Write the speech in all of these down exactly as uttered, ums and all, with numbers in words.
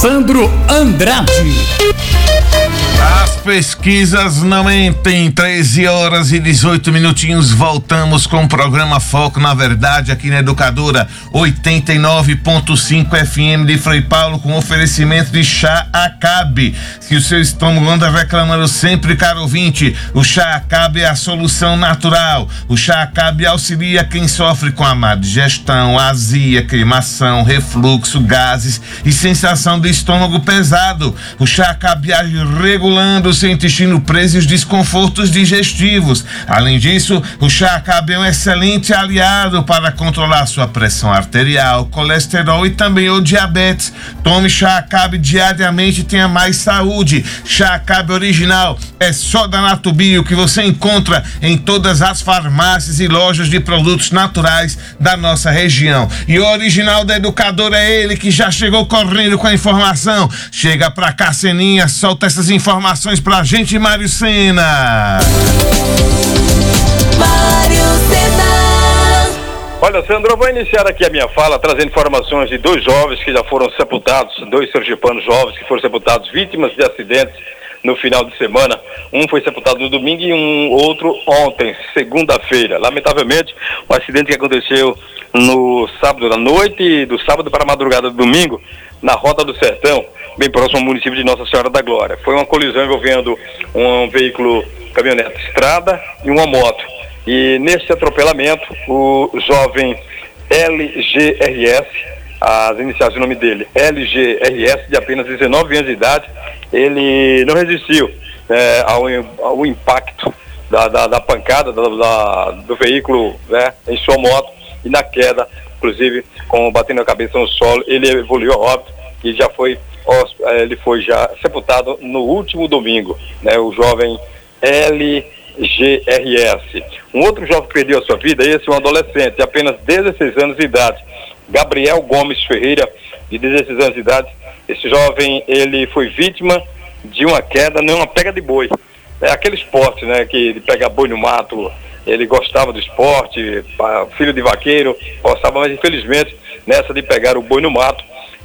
Sandro Andrade. As pesquisas não mentem. Treze horas e dezoito minutinhos. Voltamos com o programa Foco na Verdade aqui na Educadora oitenta e nove ponto cinco F M de Frei Paulo, com oferecimento de Chá Acabe. Se o seu estômago anda reclamando sempre, caro ouvinte, o Chá Acabe é a solução natural. O Chá Acabe auxilia quem sofre com a má digestão, azia, queimação, refluxo, gases e sensação de estômago pesado. O Chá Acabe age regulando o seu intestino preso e os desconfortos digestivos. Além disso, o Chá Acabe é um excelente aliado para controlar sua pressão arterial, colesterol e também o diabetes. Tome Chá Acabe diariamente e tenha mais saúde. Chá Acabe original é só da Natubio, que você encontra em todas as farmácias e lojas de produtos naturais da nossa região. E o original da Educadora é ele, que já chegou correndo com a informação. Chega pra cá, Seninha, solta essas informações pra gente, Mário Sena. Mário Sena. Olha, Sandro, eu vou iniciar aqui a minha fala trazendo informações de dois jovens que já foram sepultados, dois sergipanos jovens que foram sepultados vítimas de acidentes no final de semana. Um foi sepultado no domingo e um outro ontem, segunda-feira. Lamentavelmente, o acidente que aconteceu no sábado à noite, do sábado para a madrugada do domingo, na Rota do Sertão, bem próximo ao município de Nossa Senhora da Glória. Foi uma colisão envolvendo um veículo caminhonete estrada e uma moto. E nesse atropelamento, o jovem L G R S, as iniciais do nome dele, L G R S, de apenas dezenove anos de idade, ele não resistiu é, ao, ao impacto da, da, da pancada da, da, do veículo, né, em sua moto, e na queda, inclusive, com batendo a cabeça no solo, ele evoluiu a óbito e já foi, ele foi já sepultado no último domingo, né, o jovem L G R S. Um outro jovem que perdeu a sua vida, esse é um adolescente de apenas dezesseis anos de idade, Gabriel Gomes Ferreira, de dezesseis anos de idade. Esse jovem, ele foi vítima de uma queda numa pega de boi. É aquele esporte, né, que ele pega boi no mato. Ele gostava do esporte, filho de vaqueiro, gostava, mas infelizmente, nessa de pegar o boi no mato,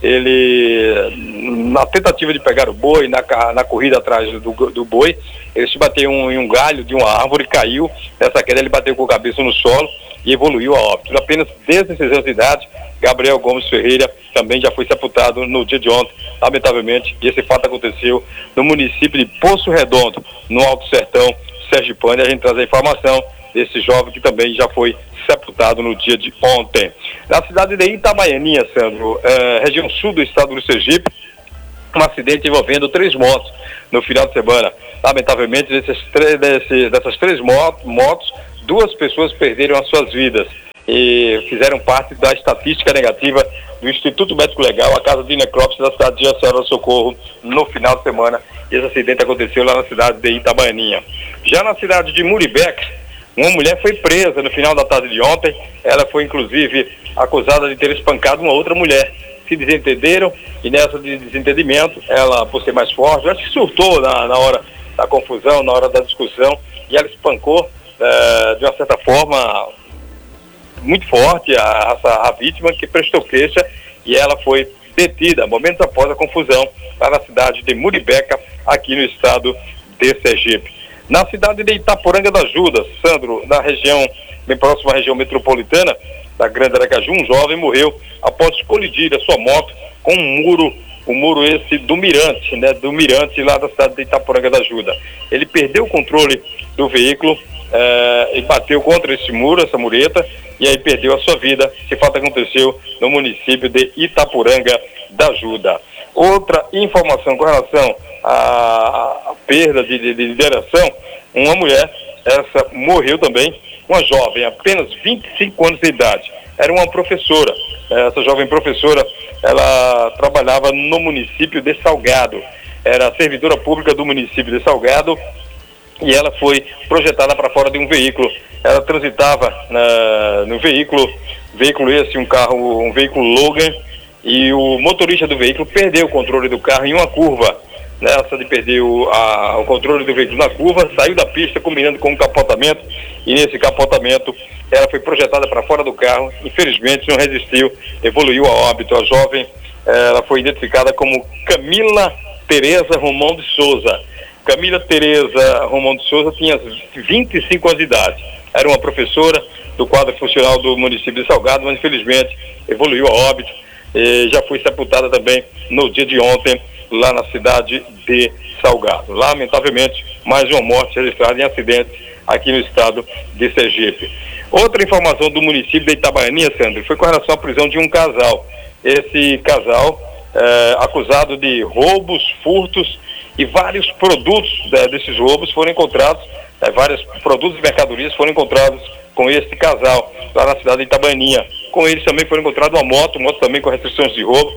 ele, na tentativa de pegar o boi, na, na corrida atrás do, do boi, ele se bateu em um, um galho de uma árvore, caiu. Nessa queda ele bateu com a cabeça no solo e evoluiu a óbito. Apenas dezesseis anos de idade, Gabriel Gomes Ferreira também já foi sepultado no dia de ontem, lamentavelmente. E esse fato aconteceu no município de Poço Redondo, no Alto Sertão sergipano. A gente traz a informação desse jovem que também já foi sepultado no dia de ontem. Na cidade de Itabaianinha, Sandro, eh, região sul do estado do Sergipe, um acidente envolvendo três motos no final de semana. Lamentavelmente, desses, desse, dessas três motos, motos, duas pessoas perderam as suas vidas e fizeram parte da estatística negativa do Instituto Médico Legal, a casa de necrópsia da cidade de Senhora do Socorro, no final de semana. Esse acidente aconteceu lá na cidade de Itabaianinha. Já na cidade de Muribeca, uma mulher foi presa no final da tarde de ontem. Ela foi, inclusive, acusada de ter espancado uma outra mulher. Se desentenderam e nessa de desentendimento, ela, por ser mais forte, acho que surtou na, na hora da confusão, na hora da discussão, e ela espancou eh, de uma certa forma muito forte a, a, a vítima, que prestou queixa, e ela foi detida momentos após a confusão lá na cidade de Muribeca, aqui no estado de Sergipe. Na cidade de Itaporanga da Ajuda, Sandro, na região, bem próxima à região metropolitana da Grande Aracaju, um jovem morreu após colidir a sua moto com um muro, o um muro esse do Mirante, né, do Mirante lá da cidade de Itaporanga da Ajuda. Ele perdeu o controle do veículo eh, e bateu contra esse muro, essa mureta, e aí perdeu a sua vida. Esse fato aconteceu no município de Itaporanga da Ajuda. Outra informação com relação à, à perda de, de, de lideração, uma mulher, essa morreu também, uma jovem, apenas vinte e cinco anos de idade, era uma professora. Essa jovem professora, ela trabalhava no município de Salgado, era servidora pública do município de Salgado, e ela foi projetada para fora de um veículo. Ela transitava na, no veículo, veículo esse, um carro, um veículo Logan, e o motorista do veículo perdeu o controle do carro em uma curva. Nessa de perder o, a, o controle do veículo na curva, saiu da pista combinando com um capotamento, e nesse capotamento ela foi projetada para fora do carro, infelizmente não resistiu, evoluiu a óbito. A jovem ela foi identificada como Camila Tereza Romão de Souza. Camila Tereza Romão de Souza tinha vinte e cinco anos de idade. Era uma professora do quadro funcional do município de Salgado, mas infelizmente evoluiu a óbito e já foi sepultada também no dia de ontem, lá na cidade de Salgado. Lamentavelmente, mais uma morte registrada em acidente aqui no estado de Sergipe. Outra informação do município de Itabaianinha, Sandro, foi com relação à prisão de um casal. Esse casal, é, acusado de roubos, furtos e vários produtos né, desses roubos foram encontrados, é, vários produtos e mercadorias foram encontrados com esse casal, lá na cidade de Itabaianinha. Com eles também foi encontrada uma moto, moto também com restrições de roubo.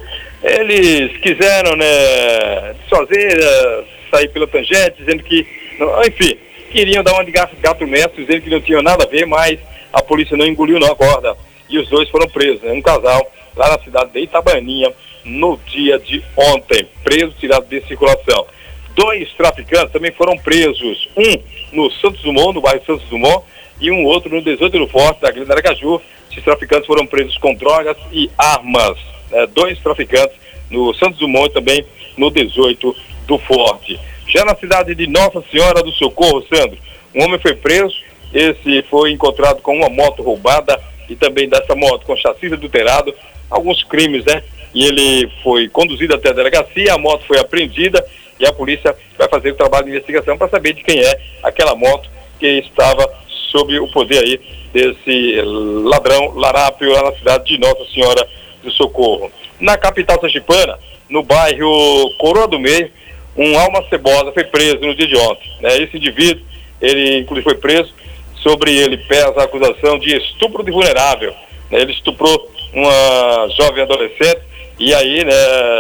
Eles quiseram, né, fazer, uh, sair pela tangente, dizendo que, enfim, queriam dar uma de gato, gato mestre, dizendo que não tinham nada a ver, mas a polícia não engoliu não a corda. E os dois foram presos, né, um casal lá na cidade de Itabaianinha, no dia de ontem, preso, tirado de circulação. Dois traficantes também foram presos, um no Santos Dumont, no bairro Santos Dumont, e um outro no dezoito do Forte, da Grande Aracaju. Esses traficantes foram presos com drogas e armas. Né? Dois traficantes no Santos Dumont e também no dezoito do Forte. Já na cidade de Nossa Senhora do Socorro, Sandro, um homem foi preso. Esse foi encontrado com uma moto roubada e também dessa moto com chassi adulterado, alguns crimes, né? E ele foi conduzido até a delegacia, a moto foi apreendida e a polícia vai fazer o trabalho de investigação para saber de quem é aquela moto que estava sob o poder aí desse ladrão larápio lá na cidade de Nossa Senhora do Socorro. Na capital sergipana, no bairro Coroa do Meio, um alma cebosa foi preso no dia de ontem. Né? Esse indivíduo, ele inclusive foi preso, sobre ele pesa a acusação de estupro de vulnerável. Né? Ele estuprou uma jovem adolescente e aí, né,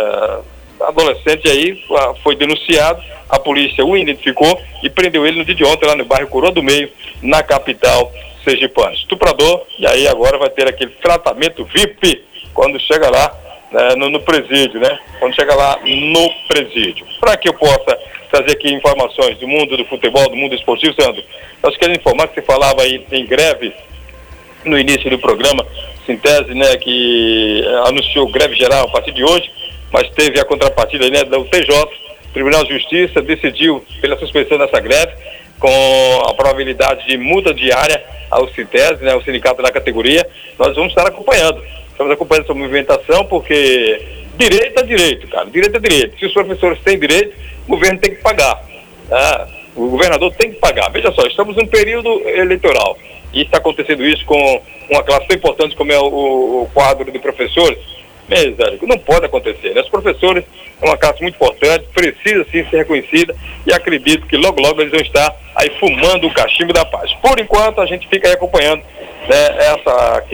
a adolescente aí foi denunciado, a polícia o identificou e prendeu ele no dia de ontem lá no bairro Coroa do Meio, na capital sergipana. Estuprador, e aí agora vai ter aquele tratamento V I P quando chega lá, né, no, no presídio, né? Quando chega lá no presídio. Para que eu possa trazer aqui informações do mundo do futebol, do mundo esportivo, Sandro, nós queremos informar que você falava aí em greve no início do programa, Sintese, né, que anunciou greve geral a partir de hoje, mas teve a contrapartida aí, né, do T J, Tribunal de Justiça, decidiu pela suspensão dessa greve, com a probabilidade de multa diária ao Sintese, né, ao sindicato da categoria. Nós vamos estar acompanhando, estamos acompanhando essa movimentação, porque direito é direito, cara, direito é direito. Se os professores têm direito, o governo tem que pagar, né? O governador tem que pagar. Veja só, estamos em um período eleitoral e está acontecendo isso com uma classe tão importante como é o, o quadro de professores. Mesmo, não pode acontecer, né? Os professores é uma classe muito importante, precisa sim ser reconhecida e acredito que logo logo eles vão estar aí fumando o cachimbo da paz. Por enquanto a gente fica aí acompanhando, né, essa